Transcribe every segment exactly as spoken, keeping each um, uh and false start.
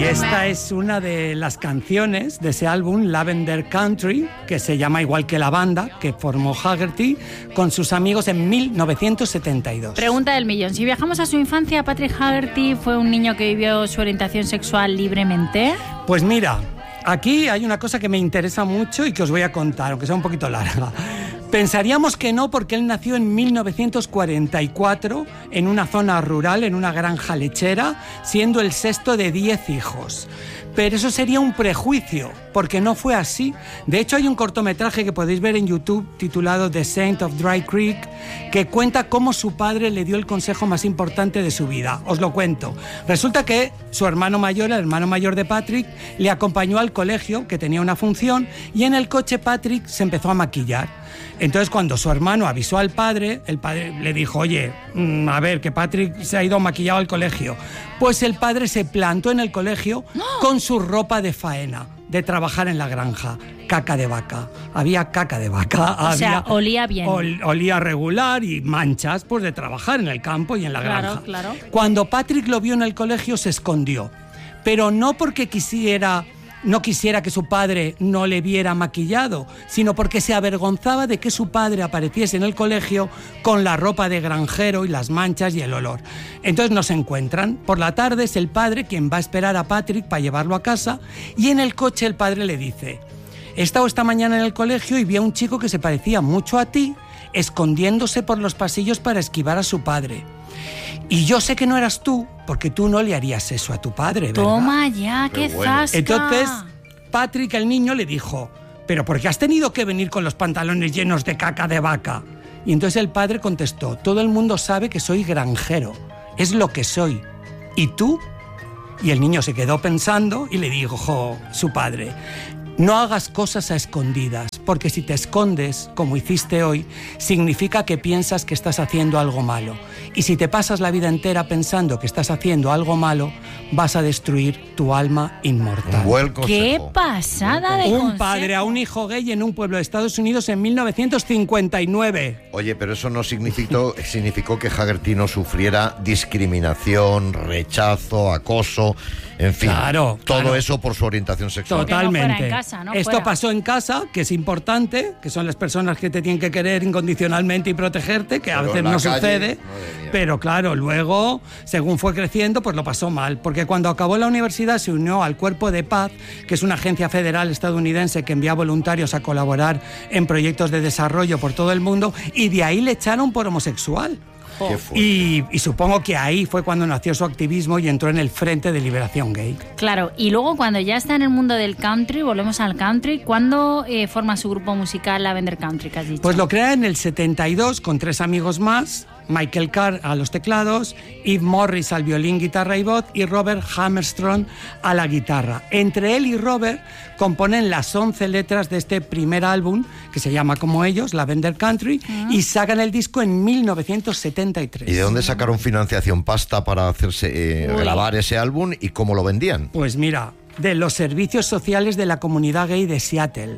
Y esta es una de las canciones de ese álbum, Lavender Country, que se llama igual que la banda que formó Haggerty con sus amigos en mil novecientos setenta y dos. Pregunta del millón. Si viajamos a su infancia, ¿Patrick Haggerty fue un niño que vivió su orientación sexual libremente? Pues mira, aquí hay una cosa que me interesa mucho y que os voy a contar, aunque sea un poquito larga. Pensaríamos que no, porque él nació en mil novecientos cuarenta y cuatro en una zona rural, en una granja lechera, siendo el sexto de diez hijos. Pero eso sería un prejuicio, porque no fue así. De hecho, hay un cortometraje que podéis ver en YouTube titulado The Saint of Dry Creek, que cuenta cómo su padre le dio el consejo más importante de su vida. Os lo cuento. Resulta que su hermano mayor, el hermano mayor de Patrick, le acompañó al colegio, que tenía una función, y en el coche Patrick se empezó a maquillar. Entonces, cuando su hermano avisó al padre, el padre le dijo, oye, mmm, a ver, que Patrick se ha ido maquillado al colegio. Pues el padre se plantó en el colegio ¡no! con su ropa de faena, de trabajar en la granja. Caca de vaca. Había caca de vaca. O había, sea, olía bien. Ol, olía regular y manchas, pues de trabajar en el campo y en la claro, granja. Claro. Cuando Patrick lo vio en el colegio, se escondió. Pero no porque quisiera... No quisiera que su padre no le viera maquillado, sino porque se avergonzaba de que su padre apareciese en el colegio con la ropa de granjero y las manchas y el olor. Entonces no se encuentran. Por la tarde es el padre quien va a esperar a Patrick para llevarlo a casa, y en el coche el padre le dice: he estado esta mañana en el colegio y vi a un chico que se parecía mucho a ti, escondiéndose por los pasillos para esquivar a su padre. Y yo sé que no eras tú, porque tú no le harías eso a tu padre, ¿verdad? Toma ya, qué bueno. zasca. Entonces, Patrick, el niño, le dijo: ¿pero por qué has tenido que venir con los pantalones llenos de caca de vaca? Y entonces el padre contestó: todo el mundo sabe que soy granjero, es lo que soy. ¿Y tú? Y el niño se quedó pensando y le dijo su padre: no hagas cosas a escondidas, porque si te escondes, como hiciste hoy, significa que piensas que estás haciendo algo malo. Y si te pasas la vida entera pensando que estás haciendo algo malo, vas a destruir tu alma inmortal. Un buen consejo. ¡Qué pasada de Un consejo! padre a un hijo gay en un pueblo de Estados Unidos en mil novecientos cincuenta y nueve. Oye, pero eso no significó, significó que Haggerty no sufriera discriminación, rechazo, acoso, en fin, claro, todo claro. eso por su orientación sexual. Totalmente. No fuera en casa, no Esto fuera. pasó en casa, que es importante, que son las personas que te tienen que querer incondicionalmente y protegerte, que a Pero veces en la no calle, sucede. madre mía. Pero claro, luego, según fue creciendo, pues lo pasó mal, porque cuando acabó la universidad se unió al Cuerpo de Paz, que es una agencia federal estadounidense que envía voluntarios a colaborar en proyectos de desarrollo por todo el mundo, y de ahí le echaron por homosexual. Qué fuerte. Y, y supongo que ahí fue cuando nació su activismo y entró en el Frente de Liberación Gay. Claro, y luego cuando ya está en el mundo del country, volvemos al country, ¿cuándo eh, forma su grupo musical Lavender Country, que has dicho? Pues lo crea en el setenta y dos con tres amigos más: Michael Carr a los teclados, Eve Morris al violín, guitarra y voz, y Robert Hammerstrom a la guitarra. Entre él y Robert componen las once letras de este primer álbum, que se llama como ellos, Lavender Country, uh-huh. y sacan el disco en mil novecientos setenta y tres. ¿Y de dónde sacaron financiación, pasta para hacerse eh, grabar ese álbum, y cómo lo vendían? Pues mira, de los servicios sociales de la comunidad gay de Seattle.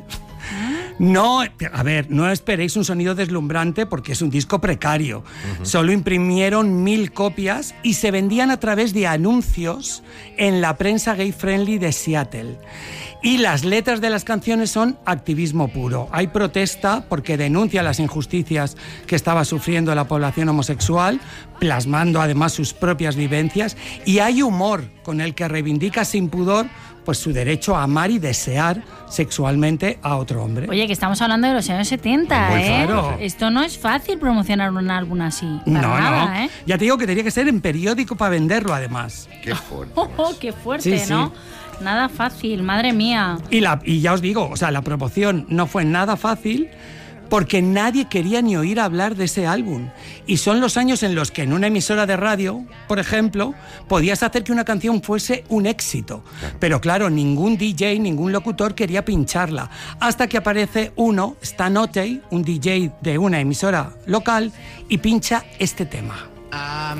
No, a ver, no esperéis un sonido deslumbrante porque es un disco precario. Uh-huh. Solo imprimieron mil copias y se vendían a través de anuncios en la prensa gay friendly de Seattle. Y las letras de las canciones son activismo puro. Hay protesta porque denuncia las injusticias que estaba sufriendo la población homosexual, plasmando además sus propias vivencias, y hay humor con el que reivindica sin pudor pues su derecho a amar y desear sexualmente a otro hombre. Oye, que estamos hablando de los años setenta, Muy ¿eh? claro. Esto no es fácil promocionar un álbum así. Para no, nada, no. ¿eh? Ya te digo que tenía que ser en periódico para venderlo, además. Qué fuerte. Oh, oh, qué fuerte, Sí, ¿no? sí. Nada fácil, madre mía. Y, la, y ya os digo, o sea, la promoción no fue nada fácil, porque nadie quería ni oír hablar de ese álbum. Y son los años en los que en una emisora de radio, por ejemplo, podías hacer que una canción fuese un éxito. Pero claro, ningún D J, ningún locutor quería pincharla. Hasta que aparece uno, Stan Otey, un D J de una emisora local, y pincha este tema.